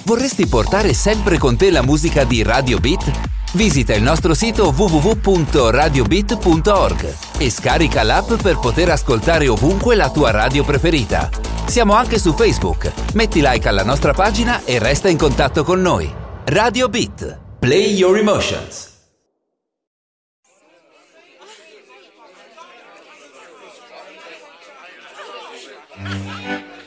Vorresti portare sempre con te la musica di Radio Beat? Visita il nostro sito www.radiobeat.org e scarica l'app per poter ascoltare ovunque la tua radio preferita. Siamo anche su Facebook. Metti like alla nostra pagina e resta in contatto con noi. Radio Beat. Play your emotions.